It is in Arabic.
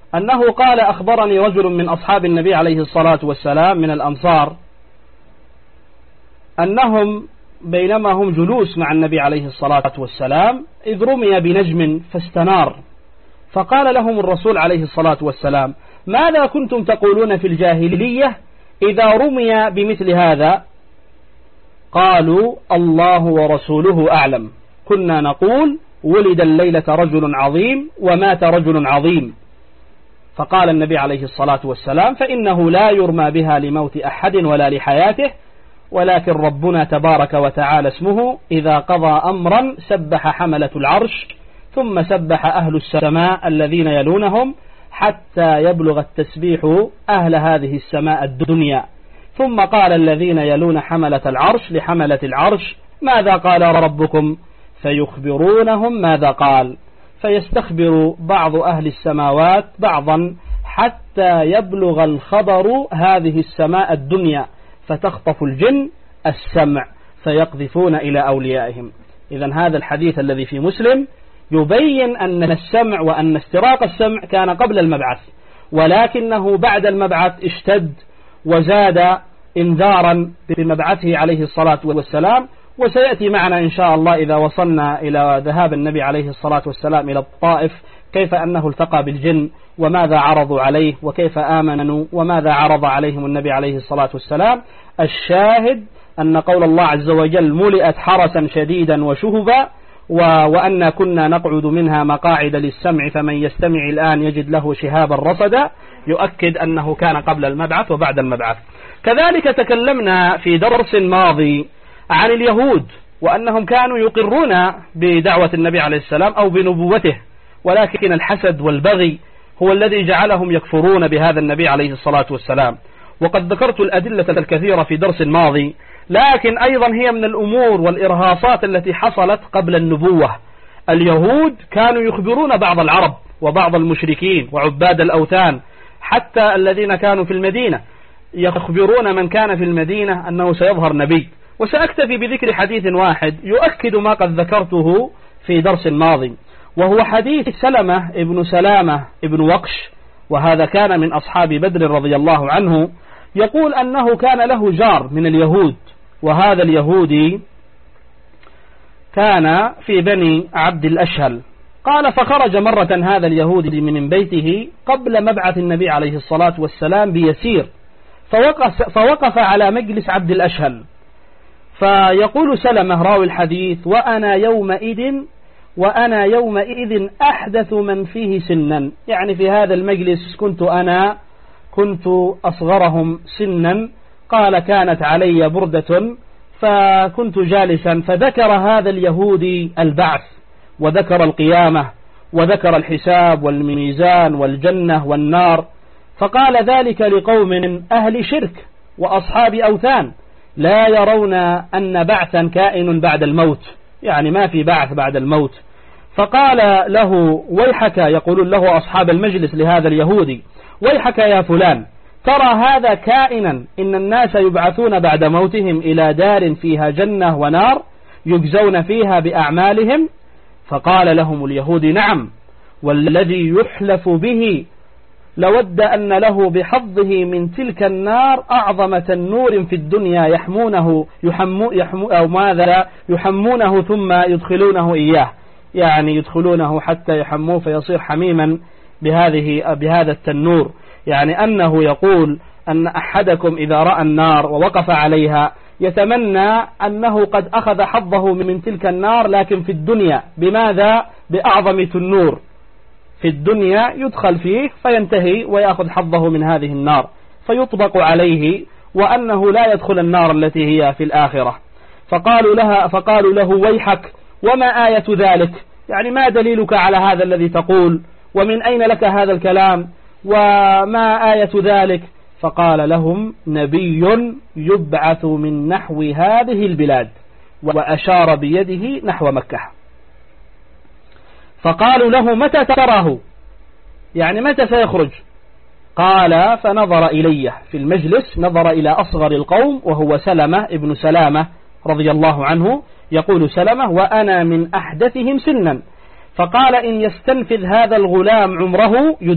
أنه قال: أخبرني رجل من أصحاب النبي عليه الصلاة والسلام من الأنصار أنهم بينما هم جلوس مع النبي عليه الصلاة والسلام إذ رمي بنجم فاستنار، فقال لهم الرسول عليه الصلاة والسلام: ماذا كنتم تقولون في الجاهلية إذا رمي بمثل هذا؟ قالوا: الله ورسوله أعلم، كنا نقول: ولد الليلة رجل عظيم ومات رجل عظيم. فقال النبي عليه الصلاة والسلام: فإنه لا يرمى بها لموت أحد ولا لحياته، ولكن ربنا تبارك وتعالى اسمه إذا قضى أمرا سبح حملة العرش ثم سبح أهل السماء الذين يلونهم حتى يبلغ التسبيح أهل هذه السماء الدنيا، ثم قال الذين يلون حملة العرش لحملة العرش: ماذا قال ربكم؟ فيخبرونهم ماذا قال، فيستخبر بعض أهل السماوات بعضا حتى يبلغ الخبر هذه السماء الدنيا، فتخطف الجن السمع فيقذفون إلى أوليائهم. إذن هذا الحديث الذي في مسلم يبين أن السمع وأن استراق السمع كان قبل المبعث، ولكنه بعد المبعث اشتد وزاد إنذارا بمبعثه عليه الصلاة والسلام. وسيأتي معنا إن شاء الله إذا وصلنا إلى ذهاب النبي عليه الصلاة والسلام إلى الطائف كيف أنه التقى بالجن وماذا عرضوا عليه وكيف آمنوا وماذا عرض عليهم النبي عليه الصلاة والسلام. الشاهد أن قول الله عز وجل: ملئت حرسا شديدا وشهبا وأن كنا نقعد منها مقاعد للسمع فمن يستمع الآن يجد له شهابا رصدا، يؤكد أنه كان قبل المبعث وبعد المبعث. كذلك تكلمنا في درس ماضي عن اليهود وأنهم كانوا يقرون بدعوة النبي عليه السلام أو بنبوته، ولكن الحسد والبغي هو الذي جعلهم يكفرون بهذا النبي عليه الصلاة والسلام. وقد ذكرت الأدلة الكثيرة في درس ماضي، لكن أيضا هي من الأمور والإرهاصات التي حصلت قبل النبوة. اليهود كانوا يخبرون بعض العرب وبعض المشركين وعباد الأوثان حتى الذين كانوا في المدينة، يخبرون من كان في المدينة أنه سيظهر نبي. وسأكتفي بذكر حديث واحد يؤكد ما قد ذكرته في درس الماضي، وهو حديث سلمة ابن سلامة ابن وقش، وهذا كان من أصحاب بدر رضي الله عنه. يقول أنه كان له جار من اليهود، وهذا اليهودي كان في بني عبد الأشهل. قال: فخرج مرة هذا اليهودي من بيته قبل مبعث النبي عليه الصلاة والسلام بيسير، فوقف على مجلس عبد الأشهل. فيقول سلمة راوي الحديث: وأنا يومئذ أحدث من فيه سنا، يعني في هذا المجلس كنت أصغرهم سنا. قال: كانت علي بردة فكنت جالسا، فذكر هذا اليهودي البعث وذكر القيامة وذكر الحساب والميزان والجنة والنار، فقال ذلك لقوم أهل شرك وأصحاب أوثان لا يرون أن بعثا كائن بعد الموت، يعني ما في بعث بعد الموت. فقال له: ويحك، يقولون له أصحاب المجلس لهذا اليهودي: ويحك يا فلان، ترى هذا كائنا، إن الناس يبعثون بعد موتهم إلى دار فيها جنة ونار يجزون فيها بأعمالهم. فقال لهم اليهودي: نعم، والذي يحلف به لود أن له بحظه من تلك النار أعظم تنور في الدنيا يحمونه ثم يدخلونه إياه، يعني يدخلونه حتى يحموه فيصير حميما بهذا التنور. يعني أنه يقول أن أحدكم إذا رأى النار ووقف عليها يتمنى أنه قد أخذ حظه من تلك النار، لكن في الدنيا. بماذا؟ بأعظم تنور في الدنيا يدخل فيه فينتهي ويأخذ حظه من هذه النار فيطبق عليه، وأنه لا يدخل النار التي هي في الآخرة. فقالوا له: ويحك، وما آية ذلك؟ يعني ما دليلك على هذا الذي تقول؟ ومن أين لك هذا الكلام؟ وما آية ذلك؟ فقال لهم: نبي يبعث من نحو هذه البلاد، وأشار بيده نحو مكة. فقالوا له: متى تراه؟ يعني متى سيخرج؟ قال: فنظر إليه في المجلس، نظر إلى أصغر القوم وهو سلمة ابن سلامة رضي الله عنه. يقول سلمة: وأنا من أحدثهم سنا. فقال: إن يستنفذ هذا الغلام عمره